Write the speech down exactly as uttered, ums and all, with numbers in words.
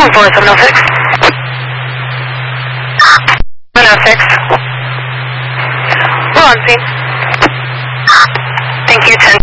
one four seven oh six. one oh six. We're on scene. Thank you, ten.